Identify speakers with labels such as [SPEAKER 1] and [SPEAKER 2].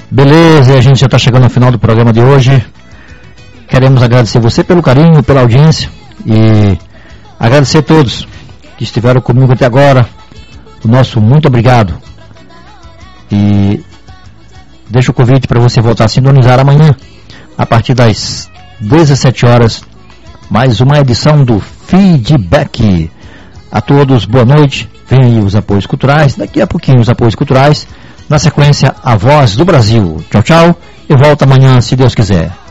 [SPEAKER 1] Beleza, a gente já está chegando ao final do programa de hoje. Queremos agradecer você pelo carinho, pela audiência e agradecer a todos que estiveram comigo até agora. O nosso muito obrigado. E deixo o convite para você voltar a sintonizar amanhã, a partir das 17 horas, mais uma edição do Feedback. A todos, boa noite. Vem aí os apoios culturais. Daqui a pouquinho os apoios culturais. Na sequência, a Voz do Brasil. Tchau, tchau. E volta amanhã, se Deus quiser.